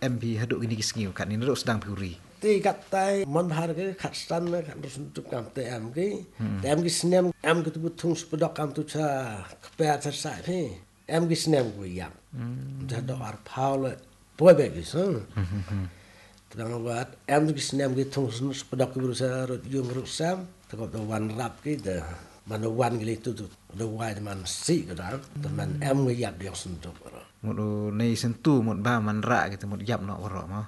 MP haduk gini gisngi kat ni naduk sedang piuri. Ti katai mon harga kat stan kat suntuk kam TM ki. TM ki snem am ki tu tung sepedok kam tu cha kepea cha sai phi. Am ki snem ku yap. Jadok ar paul boy be ki so. Tang wat am ki snem ki tung sepedok ki berusaha rut yung rut sam. Takut wan rap ki de. Mana wan ki tu tu. De wai man si ka da. Man am ki yap dia suntuk. Mut nei sentu mut ba man ra gitu mut yap no waro mo.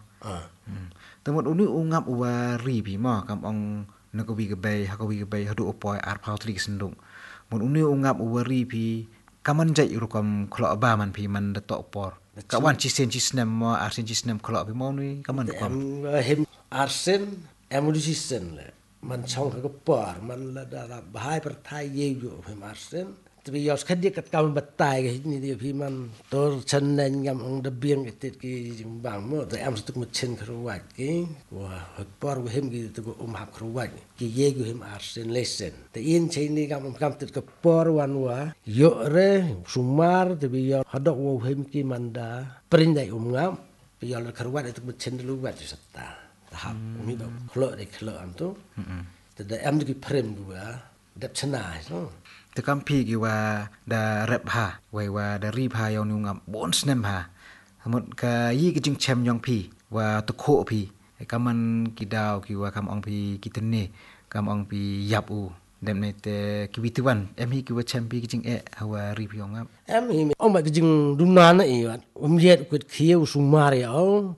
Temut uni ungap wa ri pi mo kam ong nakawi ke bay hakawi ke bay hadu opoi ar pau tri sendung. Mut uni ungap wa ri pi kaman jai rukom klo ba man pi man de tok por. Kawan ci sen ci snem mo ar sen ci snem klo pi mo ni kaman kom. Him arsen emudisen le. Man chong ka por man la da bahai per thai ye yu him arsen. Tapi yos kan dia kat kaum betai ke ni dia piman tor chenen ngam ong de biang etit ki bang mo te am stuk mechen kruwat ki wa por we him ki tu hap kruwat ki ye gu him arsen lesen te in chain ni kam tit ke por wan wa yo re sumar te bi yo hadok wo him ki manda prindai ngam bi yo kruwat tu mechen lu wat sata hap mi ba khlo am tu te da am ki prem gua dap chana so Te kampi ki wa da rep ha wai wa da ri pha yau nu ngam bon snem ha hamut ka yi ki jing chem yong pi wa to kho pi kaman ki daw ki wa kam ong pi ki tene kam ong pi yap u dem ne te ki bituan em hi ki wa chem pi ki jing e wa ri pi yong ngam em hi ong ba ki jing dunan na i wat yet ku khieu sumar ya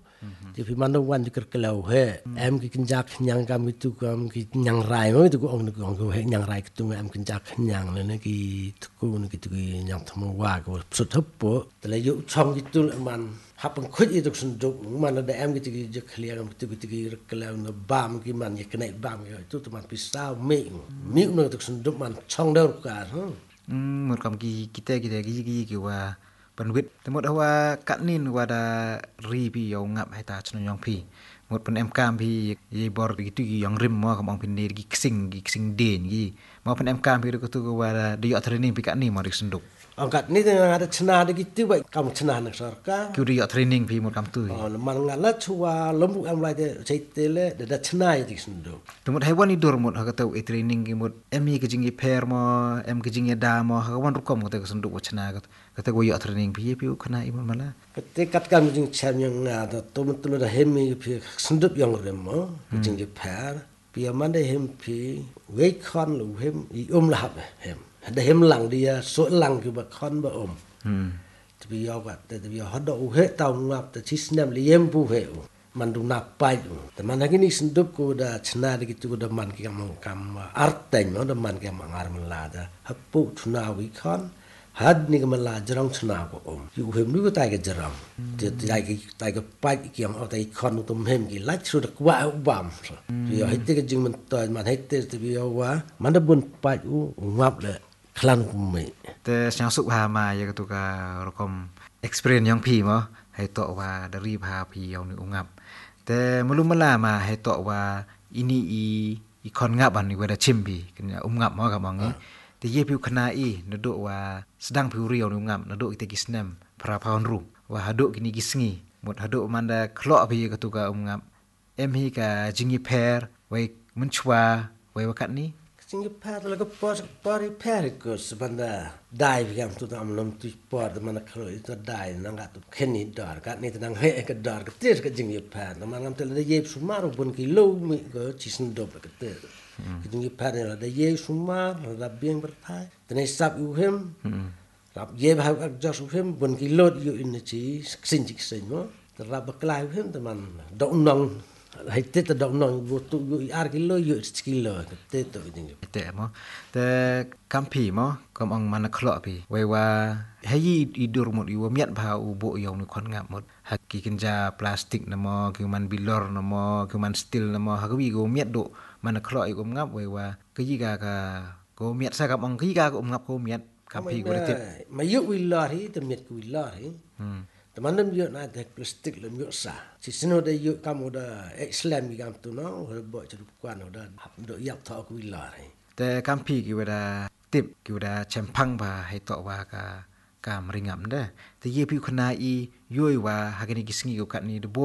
ti pi man wan di kerkelau he em ki kinjak nyang kam itu kam ki nyang rai mo itu ong ko he nyang rai tu em kinjak nyang le ki tu ni ki tu nyang thmo wa ko sut hop po tele yu chong ki tu man hap ang khut itu sunduk man da em ki je clear am tu ki kerkelau no bam ki man ye kenai bam itu tu man pisau mi no tu sunduk man chong deu ka mut kam ki kita ki wa pan wit temut hawa kat nin wada ri pi yo ngap hai ta chno yong pi mut pen em kam pi ye bor gi tu gi yong rim mo kam ong pin ne gi ksing den gi mo pen em kam pi ko tu wada di yo training pi kat ni mo ri senduk angkat ni tengah ada cena ada gitu baik kamu cena nak sarka ki di yo training pi mut kam tu man ngala chua lombu am lai de chaitele da cena ya dik senduk temut haiwan idur mut ha ka e training gi mut em hi ki jingi per mo em ki jingi da mo ha wan rukom ko te senduk wa cena kata go yo training pi pi khana iman mala ketika kam jing cham yang na da tum da hemi pi senduk yang remo jing per pi man da hem pi we khon lu hem I la hab hem da hem lang dia so lang ki ba khon ba tapi yo ba tapi yo hodo he tau ngap ta chisnam li yem pu he man du na pai te man lagi ni senduk ko da chna de gitu da man ki kam arten no da man ki mangar mala da hapu thuna wi khon had ni ka mala jarang chna ko yu hem ni ko tai ka jarang te tai ka pai ki am tai khon tum hem ki lach su da kwa bam yo hite ka jing man to man hite te yo wa man da bun pai u ngap le klan ku me te syang suk ha ma ya tu ka rokom experience yong pi mo hai to wa da ri pha pi yong ni ungap te mulum mala ma hai to wa ini i khon ngap an ni wa da chim pi kenya ngap mo ka mong te ye pi khana I nado wa sedang pi ri yong ngap nado ite kisnem pra paun ru wa hado kini gisngi mut hado manda khlo pi ka tu ka ngap em hi ka jingi per wai menchwa wai wakat ni singi pat la ko pari pari ko sebanda dai biam tu am lom tu por de mana khlo itu dai nang tu kheni dar ka ni tang he ka dar ka tes ka jingi pat man ngam tel de ye sumaru bun ki lo mi ko chisin do ka te jingi pat la de ye sumar la bien bertai tene sap u hem rap ye ba ka jos u hem bun ki lo yu in chi sin chi sin mo rap ba klai u hem te man do nong hai te ta dong nong bu tu yu ar kilo yu kilo te to ding te mo te kampi mo kom ong mana khlo pi wai wa hai idur mot yu miat ba u bo yong ni khon ngap mot haki kinja plastik na mo ki man bilor na mo ki man steel na mo ha wi go miat do mana khlo I go ngap wai wa ki ga go miat sa kam ong ki ga go ngap go miat kampi go te ma yu wi la hi te miat ku la hi teman dem yo na de plastik lem yo sa si sino de yo kamu da islam gi kam tu no bo chu kwan da do yak tho ku la hi te kampi ki wada tip ki wada chempang ba hai to wa ka kam ringam de te ye pi khna I yoi wa ha ni gisngi go kat ni de